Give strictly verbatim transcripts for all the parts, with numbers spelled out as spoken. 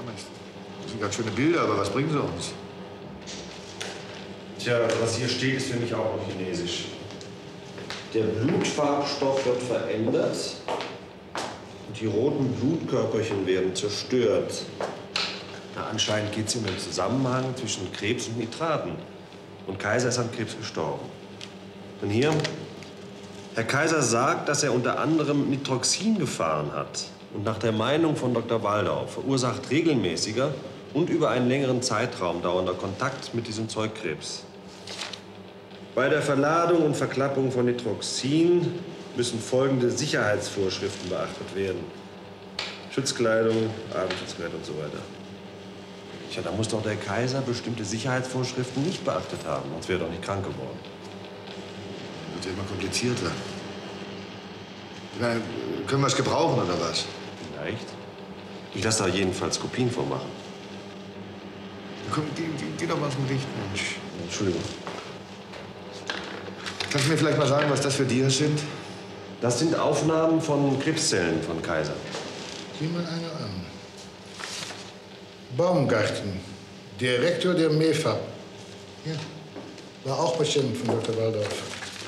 Das sind ganz schöne Bilder, aber was bringen sie uns? Tja, was hier steht, ist für mich auch noch chinesisch. Der Blutfarbstoff wird verändert und die roten Blutkörperchen werden zerstört. Na, anscheinend geht es um den Zusammenhang zwischen Krebs und Nitraten. Und Kaiser ist an Krebs gestorben. Und hier, Herr Kaiser sagt, dass er unter anderem Nitroxin gefahren hat. Und nach der Meinung von Doktor Waldau verursacht regelmäßiger und über einen längeren Zeitraum dauernder Kontakt mit diesem Zeug Krebs. Bei der Verladung und Verklappung von Nitroxin müssen folgende Sicherheitsvorschriften beachtet werden. Schutzkleidung, Atemschutzgerät und so weiter. Tja, da muss doch der Kaiser bestimmte Sicherheitsvorschriften nicht beachtet haben, sonst wäre er doch nicht krank geworden. Wird ja immer komplizierter. Na, können wir es gebrauchen, oder was? Vielleicht. Ich lasse da jedenfalls Kopien vormachen. Komm, geh, geh, geh doch mal zum Licht, Mensch. Entschuldigung. Kannst du mir vielleicht mal sagen, was das für Dias sind? Das sind Aufnahmen von Krebszellen von Kaiser. Sieh mal eine an. Baumgarten, Direktor der M E F A B. Ja, war auch Patient von Doktor Waldorf.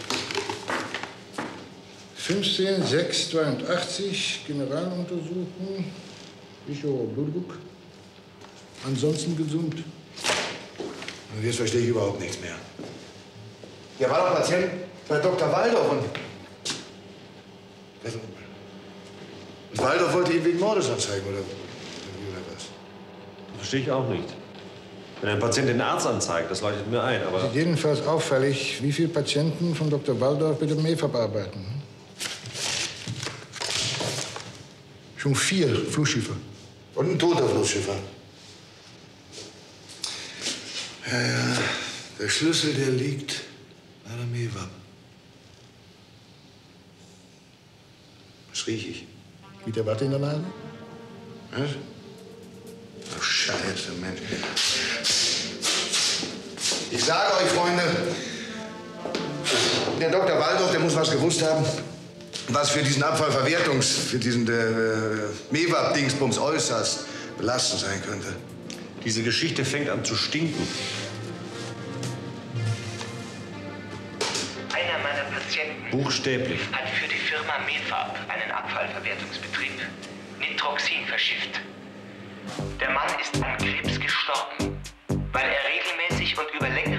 fünfzehn sechs zweiundachtzig, Generaluntersuchung, Echo Blutdruck. Ansonsten gesund. Und jetzt verstehe ich überhaupt nichts mehr. Der war doch Patient bei Doktor Waldorf und... Und Waldorf wollte ihn wegen Mordes anzeigen, oder, oder was? Verstehe ich auch nicht. Wenn ein Patient den Arzt anzeigt, das leuchtet mir ein, aber... Sieht jedenfalls auffällig, wie viele Patienten von Doktor Waldorf mit dem M E F A B arbeiten. Schon vier Flussschiffe. Und ein toter Flussschiffer. Ja, ja. Der Schlüssel, der liegt bei der M E F A B. Was riech ich? Wieder Watte in der Nase? Was? Ach, Scheiße, Mensch. Ich sage euch, Freunde, der Doktor Waldorf, der muss was gewusst haben, was für diesen Abfallverwertungs-, für diesen äh, M E F A B-Dingsbums äußerst belastend sein könnte. Diese Geschichte fängt an zu stinken. Einer meiner Patienten Buchstäblich. hat für die Firma M E F A B, einen Abfallverwertungsbetrieb, Nitroxin verschifft. Der Mann ist an Krebs gestorben, weil er regelmäßig und über längere